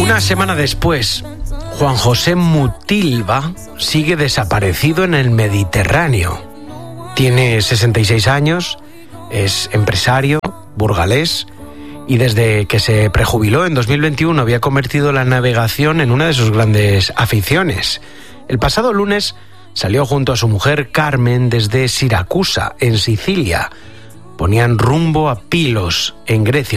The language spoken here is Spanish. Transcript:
Una semana después, Juan José Mutilva sigue desaparecido en el Mediterráneo. Tiene 66 años, es empresario, burgalés, y desde que se prejubiló en 2021 había convertido la navegación en una de sus grandes aficiones. El pasado lunes salió junto a su mujer Carmen desde Siracusa, en Sicilia. Ponían rumbo a Pilos, en Grecia.